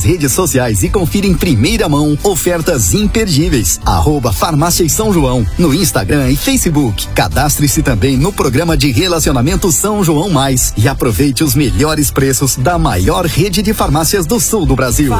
redes sociais e confira em primeira mão ofertas imperdíveis. @Farmácias São João no Instagram e Facebook. Cadastre-se também no programa de relacionamento São João Mais e aproveite os melhores preços da maior rede de farmácias do sul do Brasil.